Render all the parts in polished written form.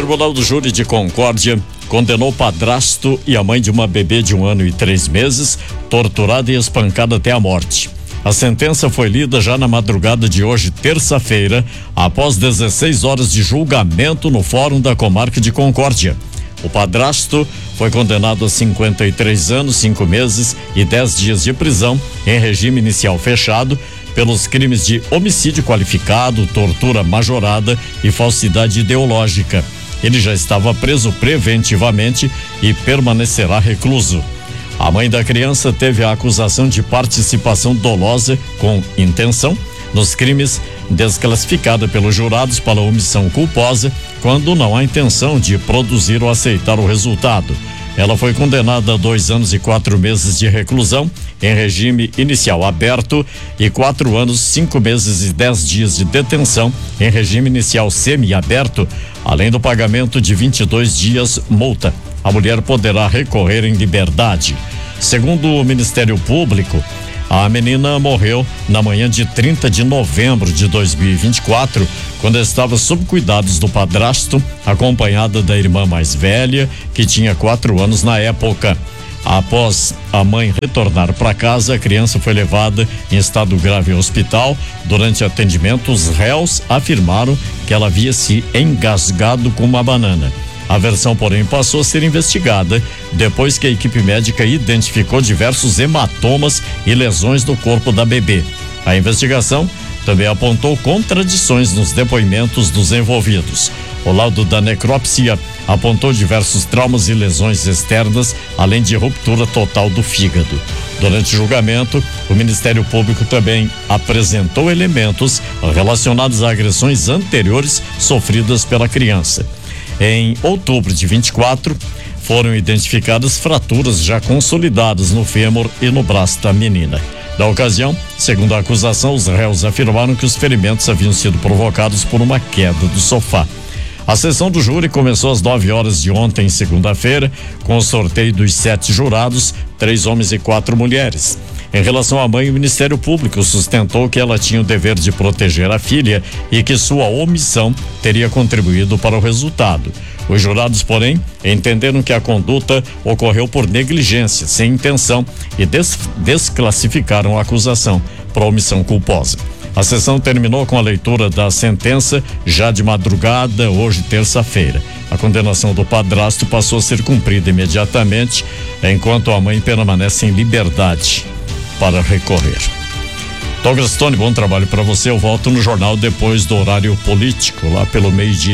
Tribunal do Júri de Concórdia condenou o padrasto e a mãe de uma bebê de 1 ano e 3 meses, torturada e espancada até a morte. A sentença foi lida já na madrugada de hoje, terça-feira, após 16 horas de julgamento no Fórum da Comarca de Concórdia. O padrasto foi condenado a 53 anos, 5 meses e 10 dias de prisão em regime inicial fechado pelos crimes de homicídio qualificado, tortura majorada e falsidade ideológica. Ele já estava preso preventivamente e permanecerá recluso. A mãe da criança teve a acusação de participação dolosa com intenção nos crimes, desclassificada pelos jurados para omissão culposa, quando não há intenção de produzir ou aceitar o resultado. Ela foi condenada a 2 anos e 4 meses de reclusão em regime inicial aberto e 4 anos, 5 meses e 10 dias de detenção em regime inicial semi-aberto, além do pagamento de 22 dias multa. A mulher poderá recorrer em liberdade. Segundo o Ministério Público, a menina morreu na manhã de 30 de novembro de 2024, quando estava sob cuidados do padrasto, acompanhada da irmã mais velha, que tinha 4 anos na época. Após a mãe retornar para casa, a criança foi levada em estado grave ao hospital. Durante atendimento, os réus afirmaram que ela havia se engasgado com uma banana. A versão, porém, passou a ser investigada depois que a equipe médica identificou diversos hematomas e lesões no corpo da bebê. A investigação também apontou contradições nos depoimentos dos envolvidos. O laudo da necrópsia apontou diversos traumas e lesões externas, além de ruptura total do fígado. Durante o julgamento, o Ministério Público também apresentou elementos relacionados a agressões anteriores sofridas pela criança. Em outubro de 24, foram identificadas fraturas já consolidadas no fêmur e no braço da menina. Na ocasião, segundo a acusação, os réus afirmaram que os ferimentos haviam sido provocados por uma queda do sofá. A sessão do júri começou às 9 horas de ontem, segunda-feira, com o sorteio dos 7 jurados, 3 homens e 4 mulheres. Em relação à mãe, o Ministério Público sustentou que ela tinha o dever de proteger a filha e que sua omissão teria contribuído para o resultado. Os jurados, porém, entenderam que a conduta ocorreu por negligência, sem intenção, e desclassificaram a acusação por omissão culposa. A sessão terminou com a leitura da sentença já de madrugada, hoje, terça-feira. A condenação do padrasto passou a ser cumprida imediatamente, enquanto a mãe permanece em liberdade para recorrer. Douglas Stone, bom trabalho para você. Eu volto no jornal depois do horário político, lá pelo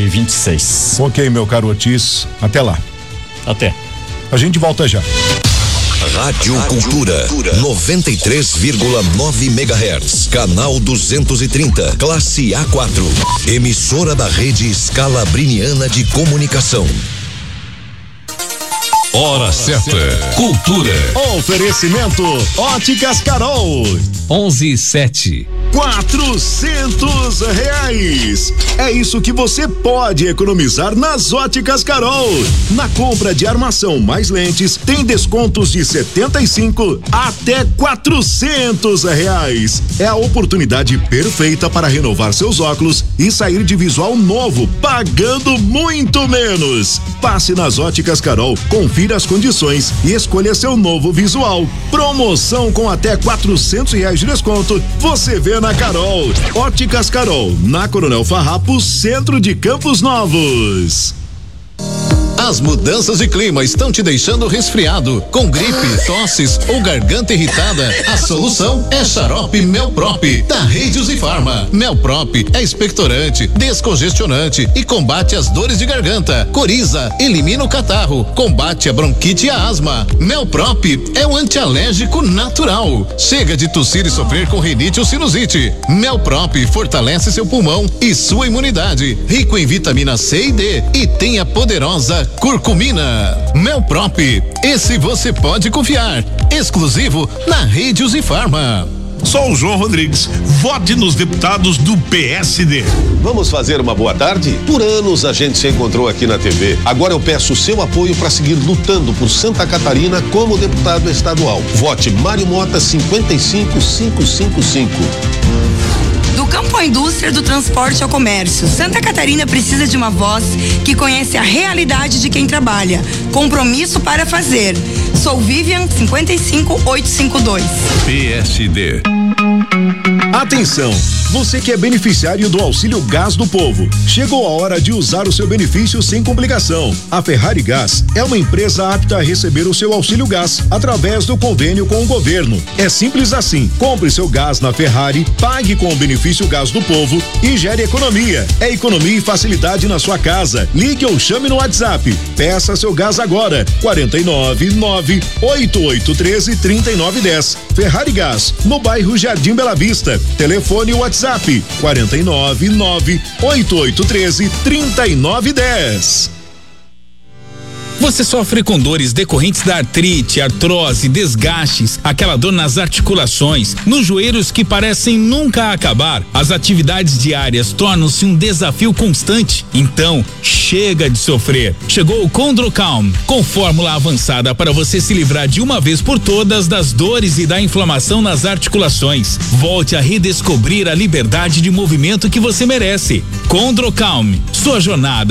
12:26. Ok, meu caro Otis. Até lá. Até. A gente volta já. Rádio Cultura 93,9 MHz, canal 230, classe A4, emissora da rede Scalabriniana de Comunicação. Hora certa. Cultura. Oferecimento Óticas Carol. 11:07. R$400. É isso que você pode economizar nas Óticas Carol. Na compra de armação mais lentes, tem descontos de 75 até R$400. É a oportunidade perfeita para renovar seus óculos e sair de visual novo, pagando muito menos. Passe nas Óticas Carol, confira as condições e escolha seu novo visual. Promoção com até R$400 de desconto. Você vê na Carol. Óticas Carol, na Coronel Farrapo, centro de Campos Novos. As mudanças de clima estão te deixando resfriado, com gripe, tosses ou garganta irritada? A solução é xarope Melprop, da Reis e Farma. Melprop é expectorante, descongestionante e combate as dores de garganta. Coriza, elimina o catarro, combate a bronquite e a asma. Melprop é um antialérgico natural. Chega de tossir e sofrer com rinite ou sinusite. Melprop fortalece seu pulmão e sua imunidade. Rico em vitamina C e D e tem a poderosa curcumina. Melprop, esse você pode confiar. Exclusivo na Reis e Farma. Sou o João Rodrigues. Vote nos deputados do PSD. Vamos fazer uma boa tarde? Por anos a gente se encontrou aqui na TV. Agora eu peço o seu apoio para seguir lutando por Santa Catarina como deputado estadual. Vote Mário Mota 55555. Do campo à indústria, do transporte ao comércio, Santa Catarina precisa de uma voz que conhece a realidade de quem trabalha. Compromisso para fazer. Sou Vivian 55852. PSD. Atenção! Você que é beneficiário do Auxílio Gás do Povo, chegou a hora de usar o seu benefício sem complicação. A Ferrari Gás é uma empresa apta a receber o seu Auxílio Gás através do convênio com o governo. É simples assim. Compre seu gás na Ferrari, pague com o benefício Gás do Povo e gere economia. É economia e facilidade na sua casa. Ligue ou chame no WhatsApp. Peça seu gás agora. 499-8813-3910. Ferrari Gás, no bairro Jardim Bela Vista. Telefone WhatsApp 499-8813-3910. Você sofre com dores decorrentes da artrite, artrose, desgastes, aquela dor nas articulações, nos joelhos que parecem nunca acabar. As atividades diárias tornam-se um desafio constante. Então, chega de sofrer. Chegou o Condrocalm, com fórmula avançada para você se livrar de uma vez por todas das dores e da inflamação nas articulações. Volte a redescobrir a liberdade de movimento que você merece. Condrocalm, sua jornada